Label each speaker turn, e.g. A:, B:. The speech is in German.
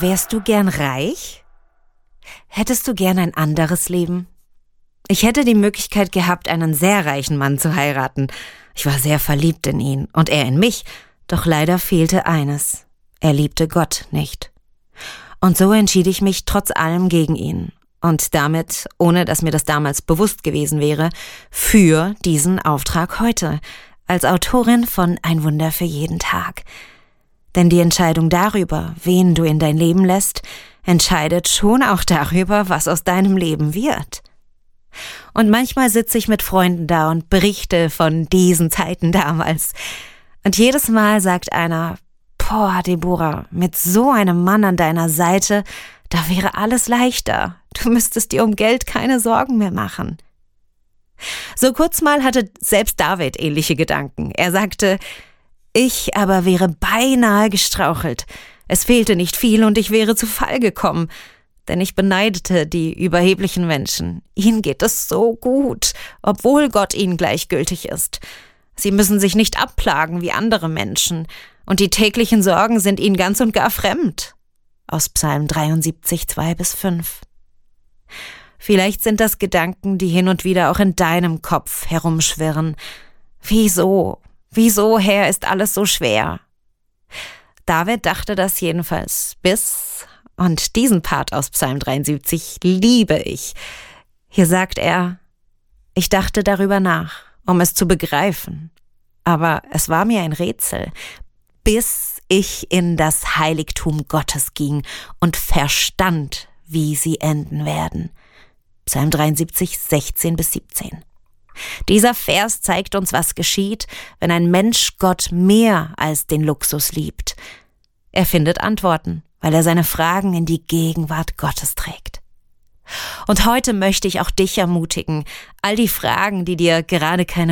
A: Wärst du gern reich? Hättest du gern ein anderes Leben? Ich hätte die Möglichkeit gehabt, einen sehr reichen Mann zu heiraten. Ich war sehr verliebt in ihn und er in mich, doch leider fehlte eines. Er liebte Gott nicht. Und so entschied ich mich trotz allem gegen ihn und damit, ohne dass mir das damals bewusst gewesen wäre, für diesen Auftrag heute, als Autorin von Ein Wunder für jeden Tag. Denn die Entscheidung darüber, wen du in dein Leben lässt, entscheidet schon auch darüber, was aus deinem Leben wird. Und manchmal sitze ich mit Freunden da und berichte von diesen Zeiten damals. Und jedes Mal sagt einer: Boah, Deborah, mit so einem Mann an deiner Seite, da wäre alles leichter. Du müsstest dir um Geld keine Sorgen mehr machen. So kurz mal hatte selbst David ähnliche Gedanken. Er sagte: Ich aber wäre beinahe gestrauchelt. Es fehlte nicht viel und ich wäre zu Fall gekommen. Denn ich beneidete die überheblichen Menschen. Ihnen geht es so gut, obwohl Gott ihnen gleichgültig ist. Sie müssen sich nicht abplagen wie andere Menschen. Und die täglichen Sorgen sind ihnen ganz und gar fremd. Aus Psalm 73, 2-5. Vielleicht sind das Gedanken, die hin und wieder auch in deinem Kopf herumschwirren. Wieso, Herr, ist alles so schwer? David dachte das jedenfalls und diesen Part aus Psalm 73 liebe ich. Hier sagt er: Ich dachte darüber nach, um es zu begreifen. Aber es war mir ein Rätsel, bis ich in das Heiligtum Gottes ging und verstand, wie sie enden werden. Psalm 73, 16-17. Dieser Vers zeigt uns, was geschieht, wenn ein Mensch Gott mehr als den Luxus liebt. Er findet Antworten, weil er seine Fragen in die Gegenwart Gottes trägt. Und heute möchte ich auch dich ermutigen, all die Fragen, die dir gerade keine